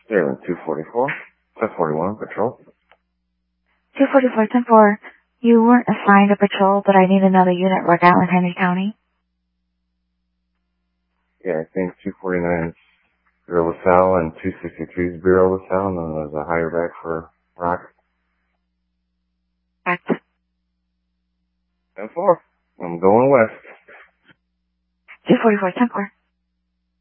Yeah, 244. 1041, patrol. 244, 10-4. You weren't assigned a patrol, but I need another unit right out in Henry County. Yeah, I think 249 is Bureau LaSalle and 263 is Bureau LaSalle, and then there's a higher back for Rock. Correct. 10-4. I'm going west. 244, 10-4.